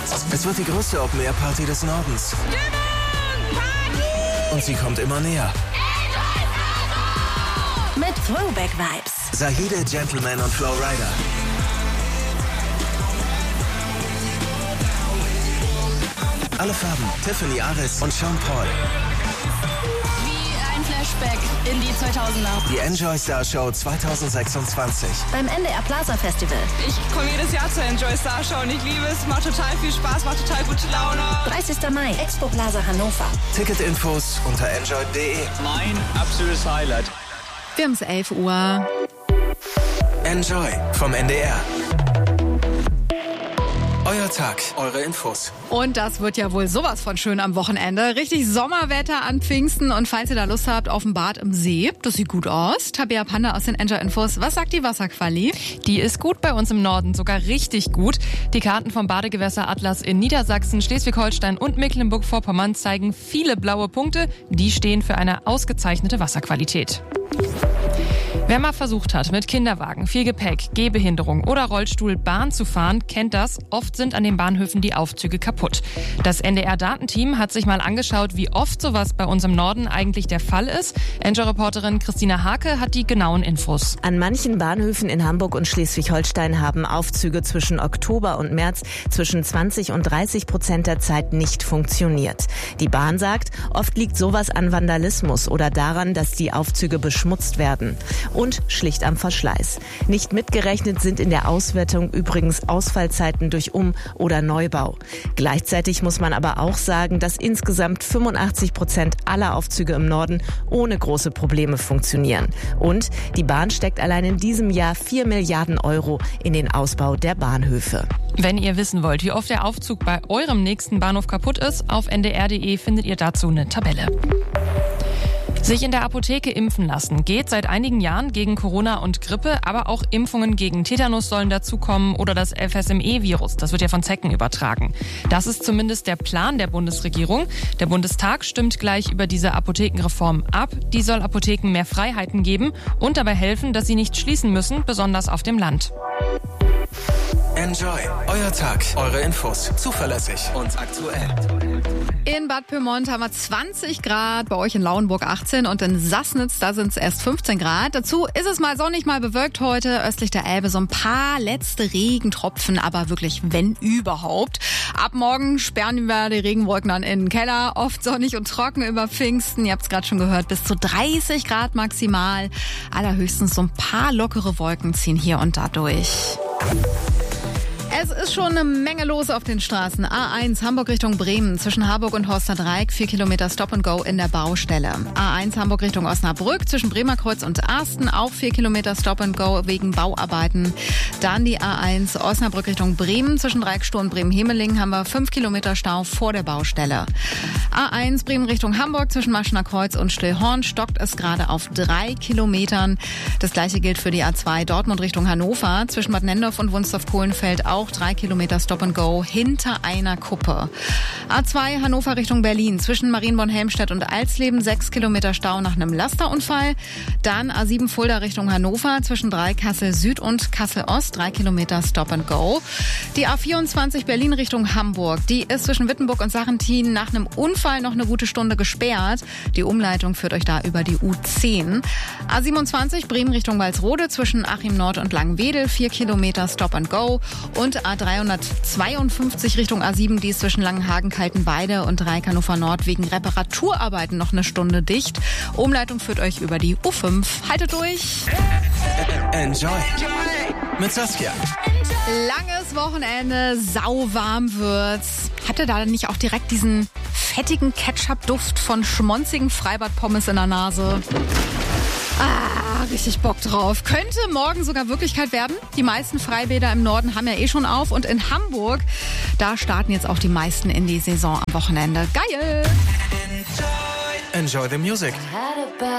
Es wird die größte Open-Air-Party des Nordens. Und sie kommt immer näher. Mit Throwback-Vibes. Zahide, Gentleman und Flow Rider. Alle Farben, Tiffany Aris und Sean Paul. Wie ein Flashback in die 2000er. Die Enjoy Star Show 2026. Beim NDR Plaza Festival. Ich komme jedes Jahr zur Enjoy Star Show und ich liebe es. Macht total viel Spaß, macht total gute Laune. 30. Mai, Expo Plaza Hannover. Ticketinfos unter enjoy.de. Mein absolutes Highlight. Wir haben es 11 Uhr. Enjoy vom NDR. Euer Tag, eure Infos. Und das wird ja wohl sowas von schön am Wochenende. Richtig Sommerwetter an Pfingsten. Und falls ihr da Lust habt auf ein Bad im See, das sieht gut aus. Tabea Panda aus den Enjoy Infos. Was sagt die Wasserquali? Die ist gut bei uns im Norden, sogar richtig gut. Die Karten vom Badegewässer Atlas in Niedersachsen, Schleswig-Holstein und Mecklenburg-Vorpommern zeigen viele blaue Punkte. Die stehen für eine ausgezeichnete Wasserqualität. Wer mal versucht hat, mit Kinderwagen, viel Gepäck, Gehbehinderung oder Rollstuhl Bahn zu fahren, kennt das. Oft sind an den Bahnhöfen die Aufzüge kaputt. Das NDR-Datenteam hat sich mal angeschaut, wie oft sowas bei uns im Norden eigentlich der Fall ist. Enjoy-Reporterin Christina Hake hat die genauen Infos. An manchen Bahnhöfen in Hamburg und Schleswig-Holstein haben Aufzüge zwischen Oktober und März zwischen 20% und 30% der Zeit nicht funktioniert. Die Bahn sagt, oft liegt sowas an Vandalismus oder daran, dass die Aufzüge beschmutzt werden. Und schlicht am Verschleiß. Nicht mitgerechnet sind in der Auswertung übrigens Ausfallzeiten durch Um- oder Neubau. Gleichzeitig muss man aber auch sagen, dass insgesamt 85% aller Aufzüge im Norden ohne große Probleme funktionieren. Und die Bahn steckt allein in diesem Jahr 4 Milliarden Euro in den Ausbau der Bahnhöfe. Wenn ihr wissen wollt, wie oft der Aufzug bei eurem nächsten Bahnhof kaputt ist, auf ndr.de findet ihr dazu eine Tabelle. Sich in der Apotheke impfen lassen geht seit einigen Jahren gegen Corona und Grippe, aber auch Impfungen gegen Tetanus sollen dazukommen oder das FSME-Virus. Das wird ja von Zecken übertragen. Das ist zumindest der Plan der Bundesregierung. Der Bundestag stimmt gleich über diese Apothekenreform ab. Die soll Apotheken mehr Freiheiten geben und dabei helfen, dass sie nicht schließen müssen, besonders auf dem Land. Enjoy, euer Tag, eure Infos. Zuverlässig und aktuell. In Bad Pyrmont haben wir 20 Grad, bei euch in Lauenburg 18 und in Sassnitz, da sind es erst 15 Grad. Dazu ist es mal sonnig, mal bewölkt heute. Östlich der Elbe so ein paar letzte Regentropfen, aber wirklich, wenn überhaupt. Ab morgen sperren wir die Regenwolken dann in den Keller. Oft sonnig und trocken über Pfingsten. Ihr habt es gerade schon gehört, bis zu 30 Grad maximal. Allerhöchstens so ein paar lockere Wolken ziehen hier und da durch. Es ist schon eine Menge los auf den Straßen. A1 Hamburg Richtung Bremen zwischen Harburg und Horster Dreieck 4 Kilometer Stop and Go in der Baustelle. A1 Hamburg Richtung Osnabrück zwischen Bremerkreuz und Arsten auch 4 Kilometer Stop and Go wegen Bauarbeiten. Dann die A1 Osnabrück Richtung Bremen zwischen Dreieckstuhl und Bremen-Hemeling haben wir 5 Kilometer Stau vor der Baustelle. A1 Bremen Richtung Hamburg zwischen Maschener Kreuz und Stillhorn stockt es gerade auf 3 Kilometern. Das gleiche gilt für die A2 Dortmund Richtung Hannover zwischen Bad Nendorf und Wunstorf-Kohlenfeld auch 3 Kilometer Stop and Go hinter einer Kuppe. A2 Hannover Richtung Berlin zwischen Marienborn-Helmstedt und Alsleben 6 Kilometer Stau nach einem Lasterunfall. Dann A7 Fulda Richtung Hannover zwischen 3 Kassel Süd und Kassel Ost 3 Kilometer Stop and Go. Die A24 Berlin Richtung Hamburg, die ist zwischen Wittenburg und Sarrentin nach einem Unfall noch eine gute Stunde gesperrt. Die Umleitung führt euch da über die U10. A27 Bremen Richtung Walsrode zwischen Achim Nord und Langenwedel 4 Kilometer Stop and Go. Und A352 Richtung A7, die ist zwischen Langenhagen, Kaltenbeide und Dreieck Hannover Nord wegen Reparaturarbeiten noch eine Stunde dicht. Umleitung führt euch über die U5. Haltet durch! Enjoy mit Saskia. Langes Wochenende, sauwarm wird's. Habt ihr da nicht auch direkt diesen fettigen Ketchup-Duft von schmonzigen Freibad-Pommes in der Nase? Richtig Bock drauf. Könnte morgen sogar Wirklichkeit werden. Die meisten Freibäder im Norden haben ja eh schon auf. Und in Hamburg, da starten jetzt auch die meisten in die Saison am Wochenende. Geil! Enjoy the music.